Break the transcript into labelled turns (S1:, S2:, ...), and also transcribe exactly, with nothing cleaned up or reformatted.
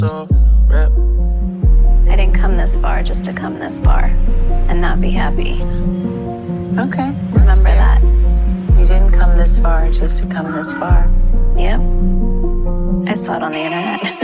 S1: Gusto rap.
S2: I didn't come this far just to come this far and not be happy.
S3: Okay.
S2: Remember that.
S3: You didn't come this far just to come this far.
S2: Yep. I saw it on the internet.